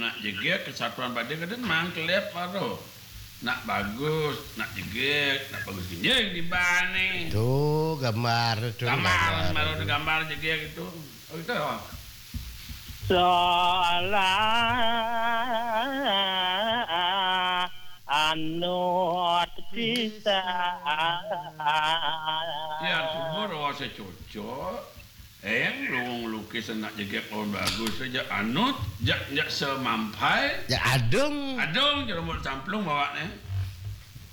nak jegek kesatuan badan kadang mang kelep baru. Nak bagus, nak jegek, nak bagus kenyang di bane. Tuh gambar tuh. Gambar gambar jegek itu. Oh itu apa? Salah anut bisa. Ya sumur rasa cocok. Yang lukis nak jegek pohon bagus saja anut, jak semampai. Ya adung. Adong je rambut camplung bawa ni.